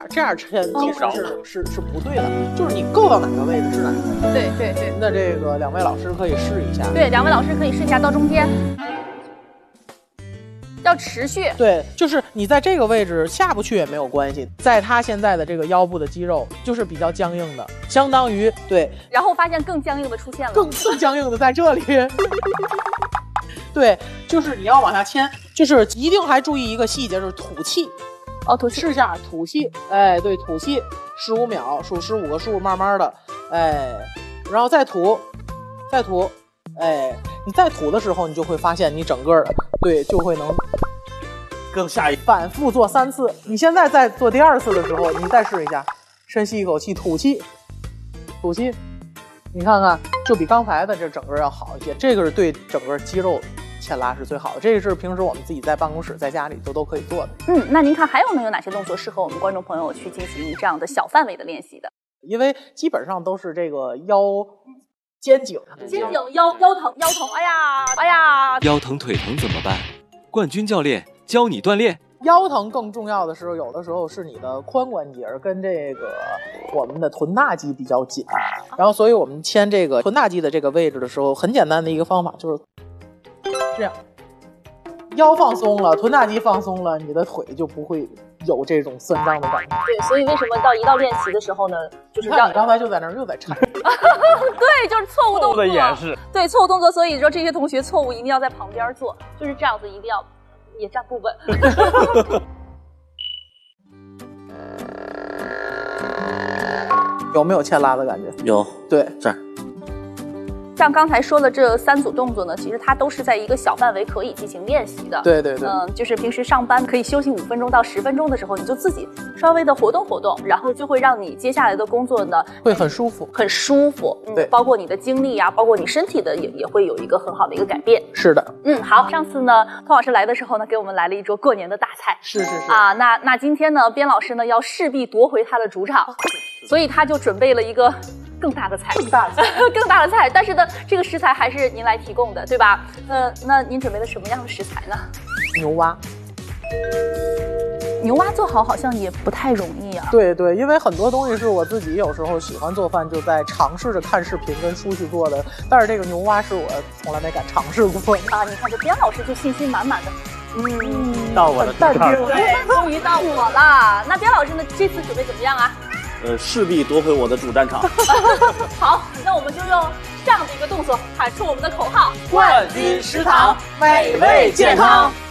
这样牵其实是不对的，就是你够到哪个位置是哪个位置。 对对对。 那这个两位老师可以试一下。 对，两位老师可以试一下到中间，要持续。 对，就是你在这个位置下不去也没有关系，在他现在的这个腰部的肌肉就是比较僵硬的，相当于对。 然后发现更僵硬的出现了， 更僵硬的在这里。对，就是你要往下牵，就是一定还注意一个细节，就是吐气。 哦，吐气， 试下吐气，哎，对，吐气15秒，数15个数，慢慢的，哎，然后再吐，哎，你再吐的时候，你就会发现你整个对就会能更下一反复做3次。你现在在做第2次的时候，你再试一下，深吸一口气，吐气，你看看，就比刚才的这整个要好一些。这个是对整个肌肉牵拉是最好的，这个是平时我们自己在办公室、在家里都可以做的。 那您看还有哪些动作适合我们观众朋友去进行这样的小范围的练习的？ 因为基本上都是这个肩颈、 腰疼，哎呀， 腰疼腿疼怎么办？冠军教练教你锻炼。 腰疼更重要的是，有的时候是你的髋关节跟这个我们的臀大肌比较紧，然后所以我们牵这个臀大肌的这个位置的时候，很简单的一个方法就是这样，腰放松了，臀大肌放松了，你的腿就不会有这种酸胀的感觉。 对，所以为什么一到练习的时候呢，就是让你刚才就在那儿又在颤。 对，就是错误动作的演示。 对，错误动作，所以说这些同学错误一定要在旁边做，就是这样子，一定要也站不稳。 有没有牵拉的感觉？ 有， 对， 这儿。 像刚才说的这3组动作呢，其实它都是在一个小范围可以进行练习的。 对对对， 就是平时上班可以休息5分钟到10分钟的时候，你就自己稍微的活动活动，然后就会让你接下来的工作呢会很舒服， 对，包括你的精力啊，包括你身体的也会有一个很好的一个改变。 是的， 好，上次呢，童老师来的时候呢，给我们来了一桌过年的大菜。 是啊，那今天呢，边老师呢要势必夺回他的主场，所以他就准备了一个更大的菜，更大的菜，但是呢，这个食材还是您来提供的，对吧？那您准备了什么样的食材呢？ 牛蛙。 牛蛙做好像也不太容易啊。 对对，因为很多东西是我自己有时候喜欢做饭，就在尝试着看视频跟书去做的，但是这个牛蛙是我从来没敢尝试过啊。你看这边老师就信心满满的。 到我的主场， 终于到我了。那边老师呢？这次准备怎么样啊？ 势必夺回我的主战场。 好，那我们就用这样的一个动作喊出我们的口号： 冠军食堂，美味健康。